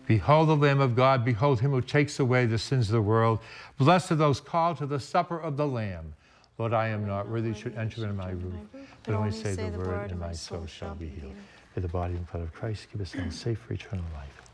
Behold the Lamb of God. Behold him who takes away the sins of the world. Blessed are those called to the supper of the Lamb. Lord, I am not worthy you should enter into my roof, but only say the word, and my soul shall be healed. May the body and blood of Christ keep us all safe for eternal life.